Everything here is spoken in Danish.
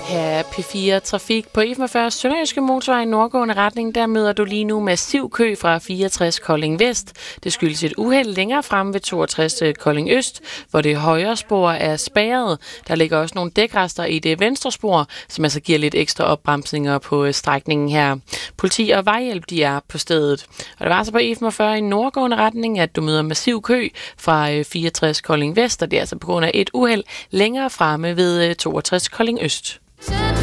Her er P4 Trafik. På E45 Sønderjyske Motorvej i nordgående retning, der møder du lige nu massiv kø fra 64 Kolding Vest. Det skyldes et uheld længere frem ved 62 Kolding Øst, hvor det højre spor er spærret. Der ligger også nogle dækrester i det venstre spor, som altså giver lidt ekstra opbremsninger på strækningen her. Politi og vejhjælp, de er på stedet. Og det var altså på E45 i nordgående retning, at du møder massiv kø fra 64 Kolding Vest, og det er altså på grund af et uheld længere fremme ved 62 Kolding Øst.